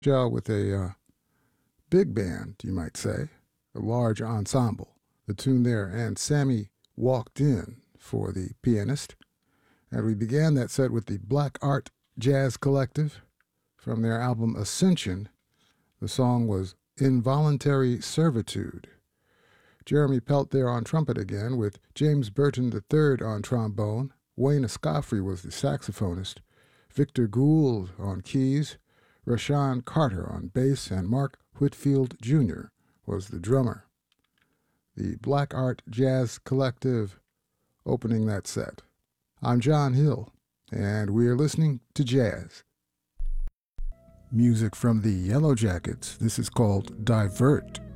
with a big band, you might say, a large ensemble. The tune there, And Sammy Walked In, for the pianist. And we began that set with the Black Art Jazz Collective from their album Ascension. The song was Involuntary Servitude. Jeremy Pelt there on trumpet again, with James Burton III on trombone. Wayne Escoffery was the saxophonist. Victor Gould on keys. Rashawn Carter on bass, and Mark Whitfield Jr. was the drummer. The Black Art Jazz Collective opening that set. I'm John Hill, and we are listening to jazz. Music from the Yellow Jackets. This is called Divert.